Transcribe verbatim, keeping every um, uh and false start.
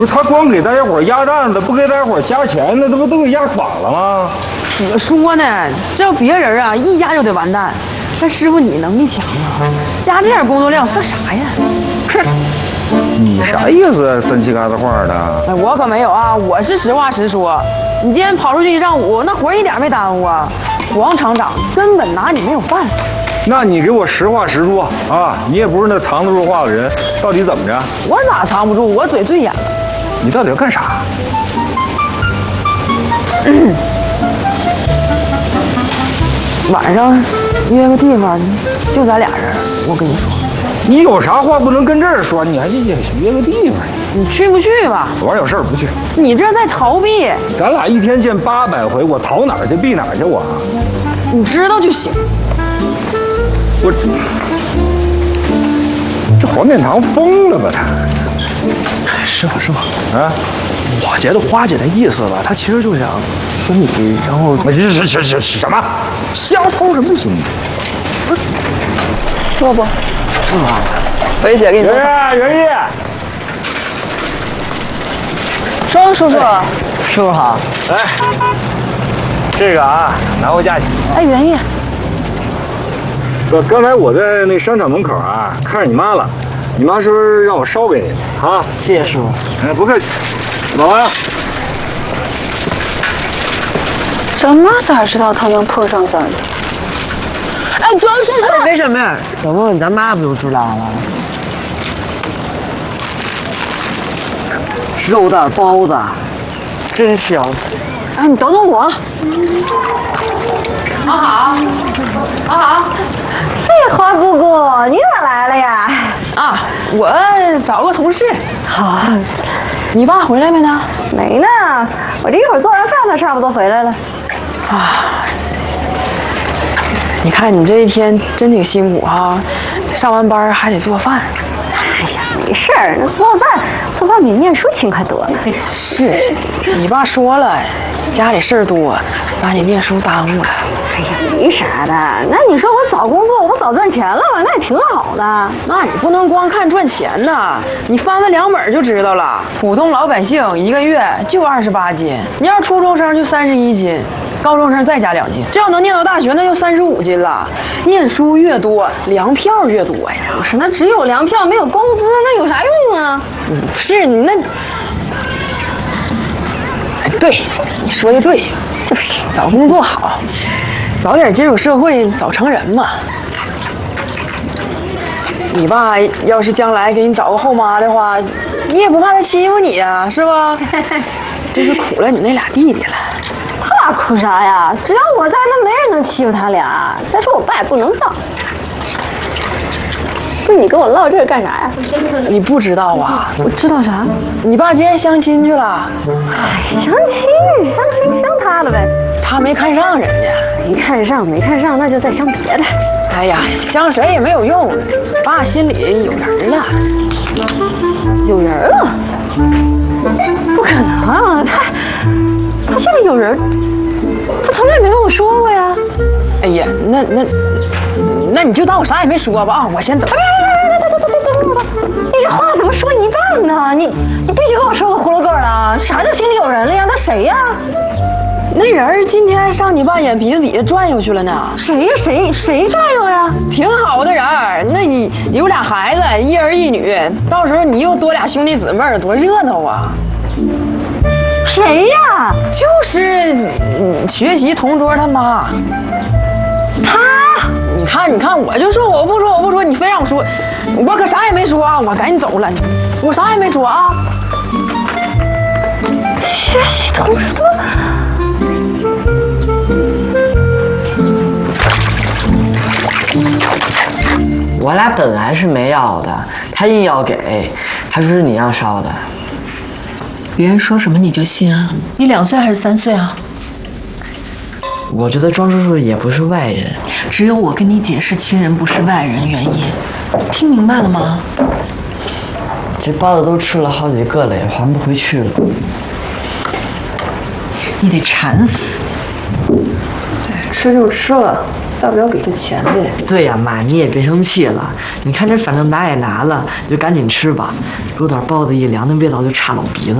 不是他光给大家伙压担子，不给大家伙加钱，那这不都给压垮了吗？ 我说呢，这要别人啊，一压就得完蛋。但师傅你能力强啊，加这点工作量算啥呀？ 哼，你啥意思？三七嘎子话的？ 哎，我可没有啊，我是实话实说。你今天跑出去一上午，那活一点没耽误啊。黄厂长根本拿你没有办法。 那你给我实话实说啊！你也不是那藏得住话的人，到底怎么着？ 我咋藏不住？我嘴最严了。 你到底要干啥？ 嗯、晚上约个地方，就咱俩人。我跟你说， 你有啥话不能跟这儿说？你还去约个地方？ 你去不去吧？ 我有事儿不去。 你这在逃避。 咱俩一天见八百回，我逃哪儿去避哪儿去？我， 你知道就行。 我这黄殿堂疯了吧他？ 师傅，师傅啊， 我觉得花姐的意思吧，她其实就想跟你，然后这这这这什么？瞎操什么心？ 不是，不不，啊，维姐给你。 袁袁毅， 庄叔叔， 师傅好。 来，这个啊，拿回家去。 哎，袁毅。 不，刚才我在那商场门口啊，看着你妈了。你妈说让我捎给你啊， 谢谢师傅。 哎，不客气。老王呀， 咱妈咋知道他能碰上咱？哎，庄叔叔， 没事没事，等问问咱妈不就知道了？肉蛋包子，真香。 哎，你等等我。 好好，好好。 哎，花姑姑，你咋来了呀？ 啊，我找个同事。 好， 你爸回来没呢？ 没呢，我这一会儿做完饭，他差不多回来了。 啊，你看你这一天真挺辛苦啊，上完班还得做饭。 哎呀，没事儿，那做饭做饭比念书勤快多了。 是，你爸说了，家里事儿多，把你念书耽误了。 哎呀，没啥的。那你说我早工作，我不早赚钱了吗？那也挺好的。 那你不能光看赚钱呐，你翻翻两本就知道了。普通老百姓一个月就二十八斤，你要初中生就三十一斤，高中生再加两斤，这要能念到大学，那就三十五斤了。念书越多，粮票越多呀。 不是，那只有粮票没有工资，那有啥用啊？ 嗯，不是你那，哎，对，你说的对，就是找工作好。早点接触社会，早成人嘛。你爸要是将来给你找个后妈的话，你也不怕他欺负你呀，是吧？就是苦了你那俩弟弟了。 他俩哭啥呀？只要我在，那没人能欺负他俩。再说我爸也不能当。不是你跟我唠这个干啥呀？ 你不知道啊？ 我知道啥？ 你爸今天相亲去了。 哎，相亲，相亲相他的呗。 他没看上人家。 没看上，没看上，那就再相别的。 哎呀，相谁也没有用，爸心里有人了。 有人了？不可能啊！他他心里有人，他从来没跟我说过呀。 哎呀，那那那你就当我啥也没说吧啊！我先走。 等等等等等等，你这话怎么说一半呢？你你必须跟我说个葫芦个儿的。啥叫心里有人了呀？那谁呀？ 那人今天上你爸眼皮子底下转悠去了呢。 谁呀？谁谁转悠呀？ 挺好的人，那你有俩孩子，一儿一女，到时候你又多俩兄弟姊妹儿，多热闹啊！ 谁呀？ 就是嗯学习同桌他妈。 他？ 你看，你看，我就说我不说，我不说，你非让我说，我可啥也没说啊！我赶紧走了，我啥也没说啊。 学习同桌。 我俩本来是没要的，他硬要给，还说是你要烧的。 别人说什么你就信啊？你两岁还是三岁啊？ 我觉得庄叔叔也不是外人， 只有我跟你解释，亲人不是外人，原因听明白了吗？ 这包子都吃了好几个了，也还不回去了。 你得馋死！ 吃就吃了， 大不了给他钱呗。 对呀，妈，你也别生气了。你看这反正拿也拿了，就赶紧吃吧。有点包子一凉，那味道就差老鼻子。